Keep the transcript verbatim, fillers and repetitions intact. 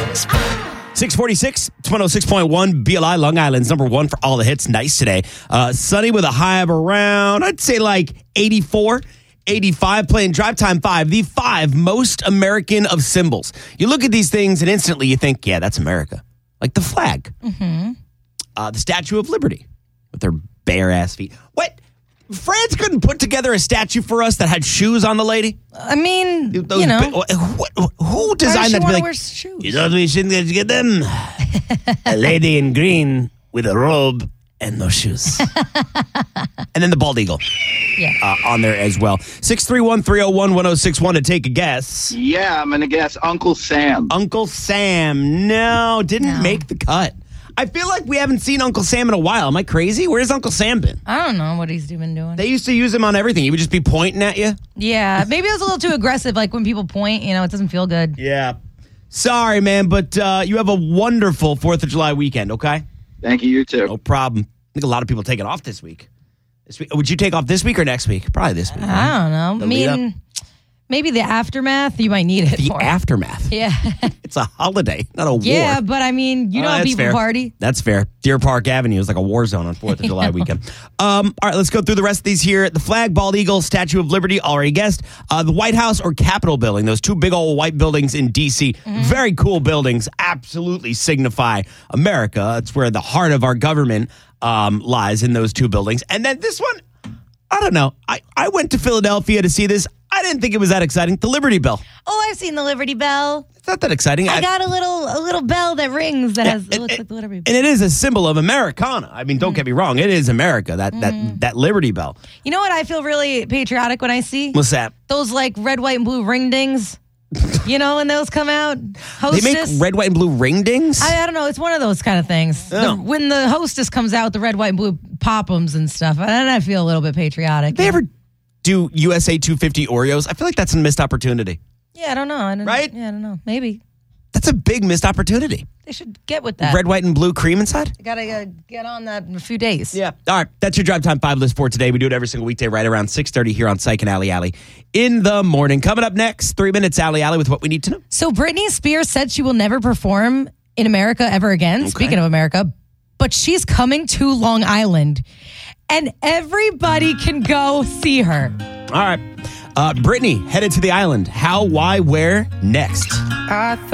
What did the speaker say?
six forty-six, it's one oh six point one B L I, Long Island's number one for all the hits. Nice today. Uh, sunny with a high of around, I'd say like eighty-four, eighty-five, playing Drive Time five, the five most American of symbols. You look at these things and instantly you think, yeah, that's America. Like the flag. Mm-hmm. Uh, the Statue of Liberty with their bare ass feet. What? France couldn't put together a statue for us that had shoes on the lady? I mean, Those you know. bi- who, who designed that to be like, wear shoes? you know what we shouldn't get them? A lady in green with a robe and no shoes. And then the bald eagle Yeah. uh, on there as well. six three one, three oh one, one oh six one to take a guess. Yeah, I'm going to guess Uncle Sam. Uncle Sam. No, didn't No. make the cut. I feel like we haven't seen Uncle Sam in a while. Am I crazy? Where's Uncle Sam been? I don't know what he's been doing. They used to use him on everything. He would just be pointing at you. Yeah, maybe it was a little too aggressive. Like when people point, you know, it doesn't feel good. Yeah. Sorry, man, but uh, you have a wonderful fourth of July weekend, okay? Thank you, you too. No problem. I think a lot of people taking off this week. This week. Would you take off this week or next week? Probably this week. I don't know. The I lead mean, maybe the aftermath, you might need it The for. aftermath. Yeah. It's a holiday, not a war. Yeah, but I mean, you Oh, know how that's people fair. party. That's fair. Deer Park Avenue is like a war zone on fourth of July weekend. Um, all right, let's go through the rest of these here. The flag, bald eagle, Statue of Liberty, already guessed. Uh, the White House or Capitol building, those two big old white buildings in D C Mm-hmm. Very cool buildings, absolutely signify America. It's where the heart of our government um, lies, in those two buildings. And then this one, I don't know. I, I went to Philadelphia to see this. I didn't think it was that exciting. The Liberty Bell. Oh, I've seen the Liberty Bell. It's not that exciting. I got a little a little bell that rings that Yeah, has it and- looks and- like the Liberty Bell. And it is a symbol of Americana. I mean, don't get me wrong. It is America, that that that Liberty Bell. You know what I feel really patriotic when I see? What's that? Those like red, white, and blue ring dings. You know, when those come out? Hostess. They make red, white, and blue ring dings? I, I don't know. It's one of those kind of things. Oh. The, when the hostess comes out with the red, white, and blue pop-ums and stuff, and then I feel a little bit patriotic. they ever do U S A two fifty Oreos? I feel like that's a missed opportunity. Yeah, I don't know. I don't, Right? Yeah, I don't know. Maybe. That's a big missed opportunity. They should get with that. Red, white, and blue cream inside? I gotta uh, get on that in a few days. Yeah. All right. That's your Drive Time five list for today. We do it every single weekday right around six thirty here on Psych and Alley Alley in the morning. Coming up next, three minutes Alley Alley with what we need to know. So Britney Spears said she will never perform in America ever again. Okay. Speaking of America, but she's coming to Long Island, and everybody can go see her. All right. Uh, Brittany headed to the island. How, why, where? Next. I